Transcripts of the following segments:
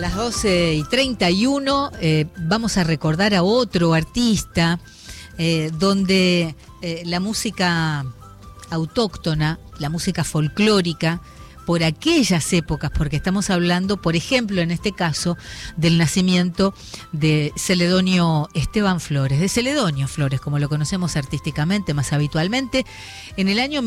las 12:31 vamos a recordar a otro artista donde la música autóctona, la música folclórica, por aquellas épocas, porque estamos hablando, por ejemplo, en este caso, del nacimiento de Celedonio Esteban Flores, de Celedonio Flores, como lo conocemos artísticamente más habitualmente, en el año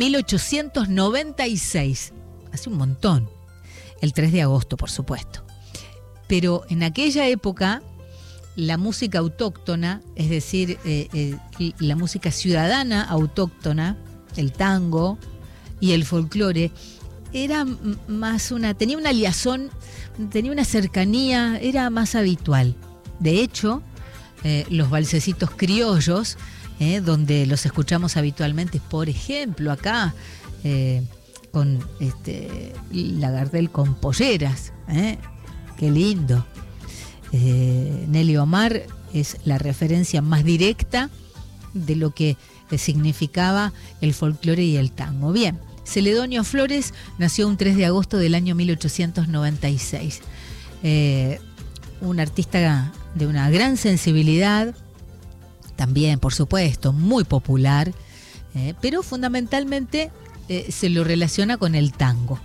1896, hace un montón, el 3 de agosto, por supuesto. Pero en aquella época, la música autóctona, es decir, la música ciudadana autóctona, el tango y el folclore, era más tenía una liazón, tenía una cercanía, era más habitual. De hecho, los valsecitos criollos, donde los escuchamos habitualmente, por ejemplo, acá, con la Gardel con polleras, qué lindo. Nelly Omar es la referencia más directa de lo que significaba el folclore y el tango. Bien, Celedonio Flores nació un 3 de agosto del año 1896. Un artista de una gran sensibilidad, también, por supuesto, muy popular, pero fundamentalmente se lo relaciona con el tango.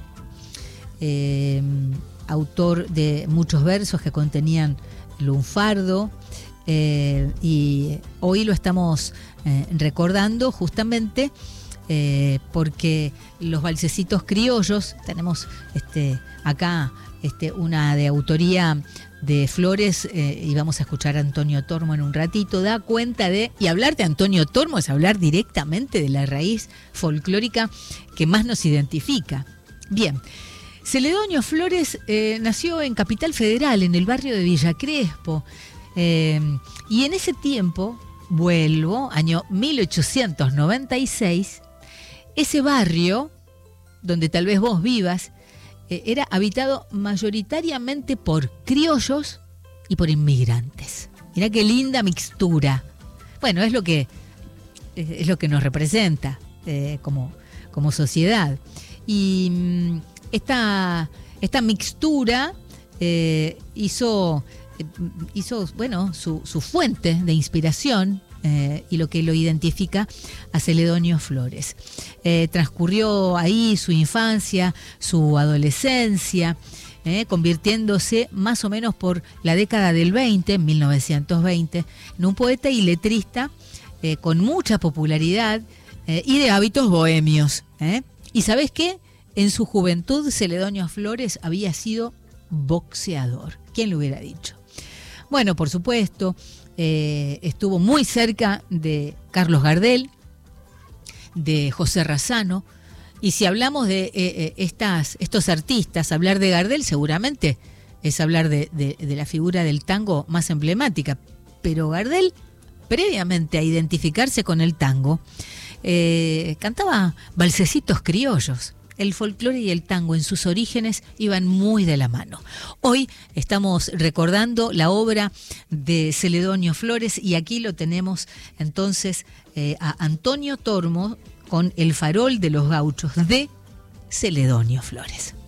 Autor de muchos versos que contenían lunfardo, y hoy lo estamos recordando justamente porque los valsecitos criollos, tenemos acá una de autoría de Flores, y vamos a escuchar a Antonio Tormo en un ratito, da cuenta y hablar de Antonio Tormo es hablar directamente de la raíz folclórica que más nos identifica. Bien, Celedonio Flores nació en Capital Federal, en el barrio de Villa Crespo, y en ese tiempo, año 1896, ese barrio, donde tal vez vos vivas, era habitado mayoritariamente por criollos y por inmigrantes. Mirá qué linda mixtura. Bueno, es lo que nos representa como sociedad. Y esta mixtura hizo su fuente de inspiración, y lo que lo identifica a Celedonio Flores. Transcurrió ahí su infancia, su adolescencia, convirtiéndose más o menos por la década del 20, 1920, en un poeta y letrista con mucha popularidad y de hábitos bohemios. ¿Y sabés qué? En su juventud, Celedonio Flores había sido boxeador. ¿Quién lo hubiera dicho? Bueno, por supuesto, estuvo muy cerca de Carlos Gardel, de José Razzano, y si hablamos de estos artistas, hablar de Gardel seguramente es hablar de la figura del tango más emblemática, pero Gardel, previamente a identificarse con el tango, cantaba valsecitos criollos. El folclore y el tango en sus orígenes iban muy de la mano. Hoy estamos recordando la obra de Celedonio Flores y aquí lo tenemos entonces a Antonio Tormo con El farol de los gauchos de Celedonio Flores.